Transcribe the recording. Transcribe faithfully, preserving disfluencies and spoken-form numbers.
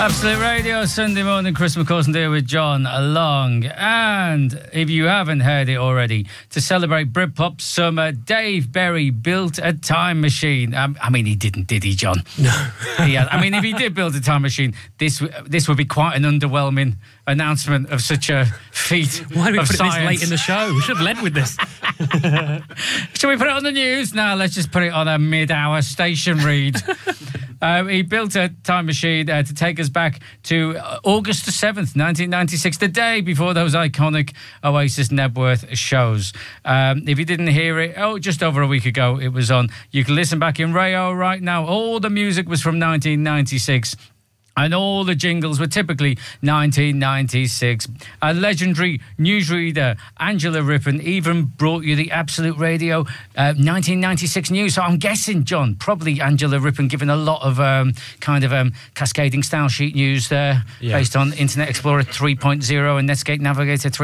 Absolute Radio, Sunday morning. Chris McCausland here with John Long. And if you haven't heard it already, to celebrate Britpop Summer, Dave Berry built a time machine. Um, I mean, he didn't, did he, John? No. He had, I mean, if he did build a time machine, this this would be quite an underwhelming announcement of such a feat. Why did we of put science. it this late in the show? We should have led with this. Shall we put it on the news? No, let's just put it on a mid-hour station read. Uh, he built a time machine uh, to take us back to uh, August the seventh, nineteen ninety-six, the day before those iconic Oasis Nebworth shows. Um, if you didn't hear it, oh, just over a week ago it was on. You can listen back in Rayo right now. All the music was from nineteen ninety-six. And all the jingles were typically nineteen ninety-six. A legendary newsreader, Angela Rippon, even brought you the Absolute Radio uh, nineteen ninety-six news. So I'm guessing, John, probably Angela Rippon giving a lot of um, kind of um, cascading style sheet news there, yeah, based on Internet Explorer three point oh and Netscape Navigator three.